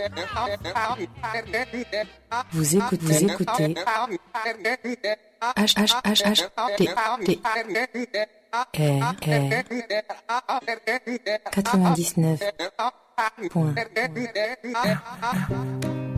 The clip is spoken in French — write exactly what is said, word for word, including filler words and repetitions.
Vous écoutez, vous écoutez H H H H T T R R quatre-vingt-dix-neuf point